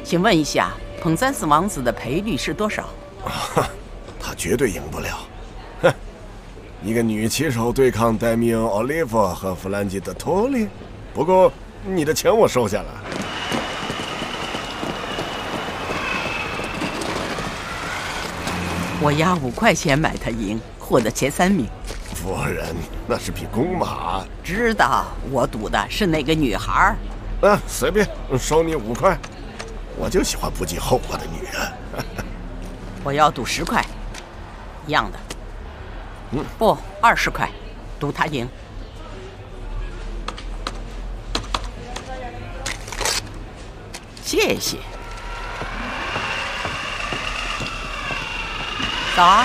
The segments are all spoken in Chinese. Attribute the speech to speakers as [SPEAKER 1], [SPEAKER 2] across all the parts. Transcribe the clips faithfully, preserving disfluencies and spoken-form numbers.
[SPEAKER 1] 请问一下，彭赞斯王子的赔率是多少？
[SPEAKER 2] 啊，他绝对赢不了。哼，一个女骑手对抗戴米恩·奥利弗和弗兰基·德托利。不过你的钱我收下了。
[SPEAKER 1] 我押五块钱买他赢，获得前三名。
[SPEAKER 2] 夫人，那是匹公马。
[SPEAKER 1] 知道，我赌的是那个女孩。
[SPEAKER 2] 啊，随便，收你五块。我就喜欢不计后果的女人。
[SPEAKER 1] 我要赌十块，一样的。
[SPEAKER 2] 嗯，
[SPEAKER 1] 不，二十块，赌他赢。谢谢。早啊。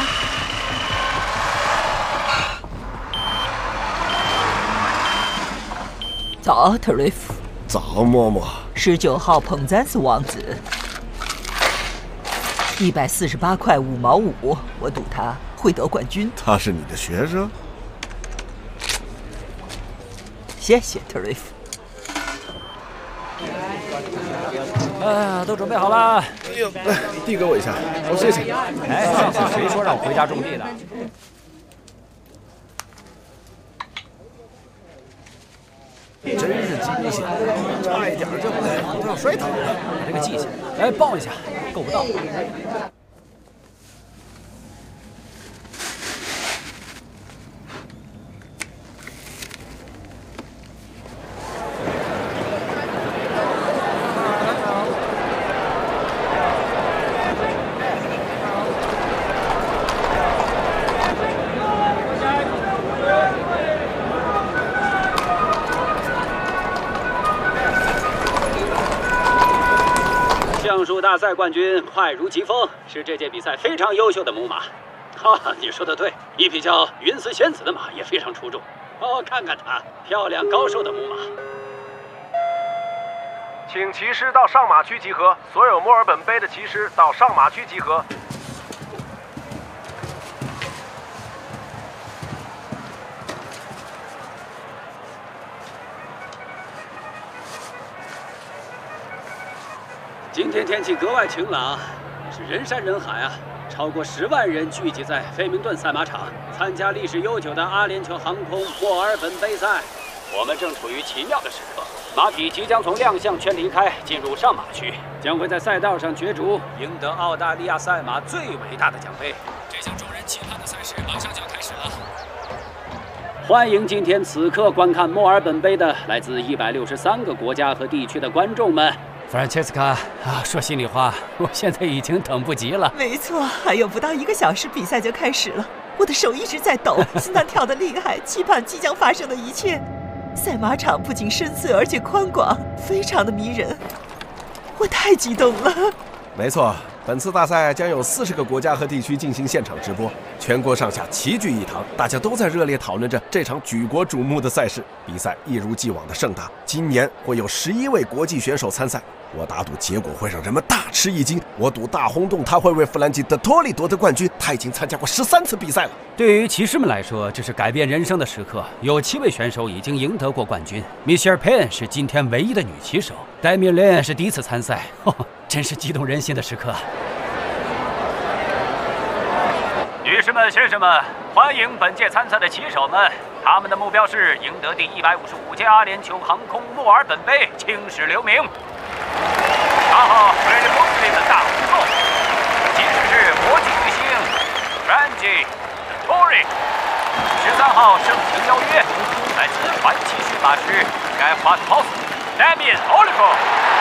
[SPEAKER 3] 早，特瑞夫。
[SPEAKER 2] 早，嬷嬷。
[SPEAKER 3] 十九号彭赞斯王子，一百四十八块五毛五，我赌他会得冠军。
[SPEAKER 2] 他是你的学生？
[SPEAKER 3] 谢谢，特瑞夫。
[SPEAKER 4] 哎呀，都准备好了。
[SPEAKER 2] 哎呦，来，递给我一下，哦，谢谢。
[SPEAKER 4] 哎，上次谁说让我回家种地的？
[SPEAKER 2] 真是惊险，差一点就都要摔倒了。
[SPEAKER 4] 这个记性，来抱一下，够不到。橡树大赛冠军快如疾风，是这届比赛非常优秀的母马。哈、啊，你说的对，一匹叫云丝仙子的马也非常出众。哦，看看它，漂亮高瘦的母马。
[SPEAKER 5] 请骑师到上马区集合，所有墨尔本杯的骑师到上马区集合。
[SPEAKER 4] 今天天气格外晴朗，是人山人海啊！超过十万人聚集在菲明顿赛马场，参加历史悠久的阿联酋航空墨尔本杯赛。我们正处于奇妙的时刻，马匹即将从亮相圈离开，进入上马区，将会在赛道上角逐，赢得澳大利亚赛马最伟大的奖杯。这项众人期盼的赛事马上就要开始了。欢迎今天此刻观看墨尔本杯的来自一百六十三个国家和地区的观众们。弗兰切斯卡啊，说心里话，我现在已经等不及了。
[SPEAKER 3] 没错，还有不到一个小时，比赛就开始了。我的手一直在抖，心脏跳得厉害，期盼即将发生的一切。赛马场不仅深邃，而且宽广，非常的迷人。我太激动了。
[SPEAKER 6] 没错，本次大赛将有四十个国家和地区进行现场直播，全国上下齐聚一堂，大家都在热烈讨论着这场举国瞩目的赛事。比赛一如既往的盛大，今年会有十一位国际选手参赛。我打赌结果会让人们大吃一惊，我赌大轰动，他会为弗兰基·德托利夺得冠军。他已经参加过十三次比赛了。
[SPEAKER 4] 对于骑士们来说，这是改变人生的时刻。有七位选手已经赢得过冠军。米歇尔·佩恩是今天唯一的女骑手，戴米莲是第一次参赛，哦，真是激动人心的时刻。女士们、先生们，欢迎本届参赛的骑手们。他们的目标是赢得第一百五十五届阿联酋航空墨尔本杯，青史留名。八号弗雷德波斯的大红豆，骑士是国际巨星 Frangie Tory。十三号盛情邀约，来自传奇驯马师该华特豪斯 Damien Oliver。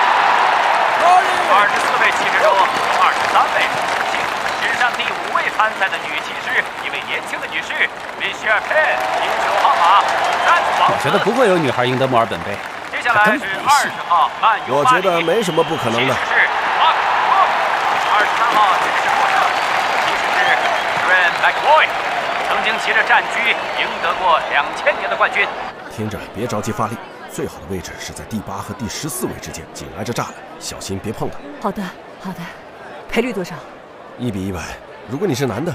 [SPEAKER 4] 二十四位骑士中，二十三位是女性。史上第五位参赛的女骑士，一位年轻的女士米歇尔·佩恩，第九号马三王子。我觉得不会有女孩赢得墨尔本杯。接下来是二十号曼尤
[SPEAKER 6] 我觉得没什么不可能的。
[SPEAKER 4] 骑士是马可波，二十三号骑士获胜，骑士是 Ren McCoy， 曾经骑着战驹赢得过两千年的冠军。
[SPEAKER 6] 听着，别着急发力，最好的位置是在第八和第十四位之间，紧挨着栅栏，小心别碰它。
[SPEAKER 3] 好的，好的。赔率多少？
[SPEAKER 6] 一比一百。如果你是男的，